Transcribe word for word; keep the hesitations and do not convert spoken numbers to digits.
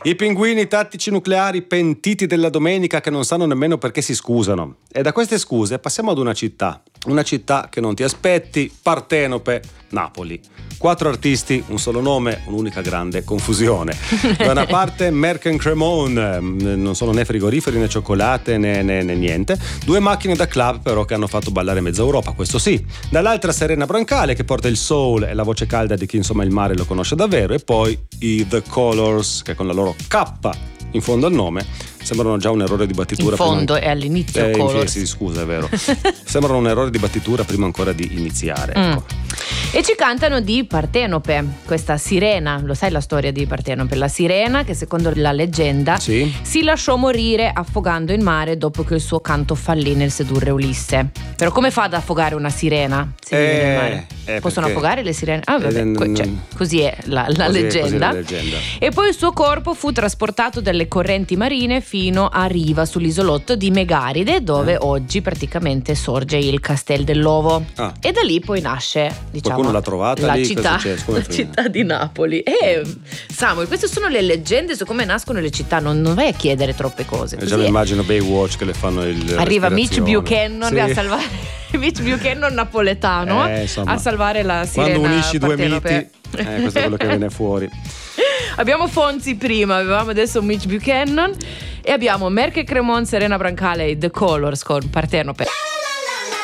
I pinguini tattici nucleari pentiti della domenica che non sanno nemmeno perché si scusano. E da queste scuse passiamo ad una città. Una città che non ti aspetti, Partenope, Napoli. Quattro artisti, un solo nome, un'unica grande confusione. Da una parte Merck Cremon, non sono né frigoriferi né cioccolate né, né, né niente. Due macchine da club però che hanno fatto ballare mezza Europa, questo sì. Dall'altra Serena Brancale che porta il soul e la voce calda di chi insomma il mare lo conosce davvero. E poi i The Colors che con la loro K in fondo al nome sembrano già un errore di battitura. In fondo prima... è all'inizio eh, Colors. Sì, scusa, è vero. Sembrano un errore di battitura prima ancora di iniziare. Ecco. Mm. E ci cantano di Partenope, questa sirena, lo sai la storia di Partenope? La sirena che secondo la leggenda sì. si lasciò morire affogando in mare dopo che il suo canto fallì nel sedurre Ulisse. Però come fa ad affogare una sirena se vive nel mare? Eh, Possono perché... affogare le sirene? Ah, vabbè, eh, cioè, così è la, la, così leggenda. È, così è la leggenda. E poi il suo corpo fu trasportato dalle correnti marine fino a riva sull'isolotto di Megaride, dove eh. oggi praticamente sorge il Castel dell'Ovo. Ah. E da lì poi nasce, diciamo, qualcuno l'ha trovata la lì, città, la città di Napoli. E Samuel, queste sono le leggende su come nascono le città, non, non vai a chiedere troppe cose. Già mi immagino Baywatch che le fanno il arriva Mitch Buchanan sì. a salvare Mitch Buchanan napoletano eh, insomma, a salvare la sirena. Quando unisci due Partenope. miti, eh, questo è quello che viene fuori. Abbiamo Fonzi prima, avevamo adesso Mitch Buchanan e abbiamo Merck Cremon, Serena Brancale e The Colors con Partenope.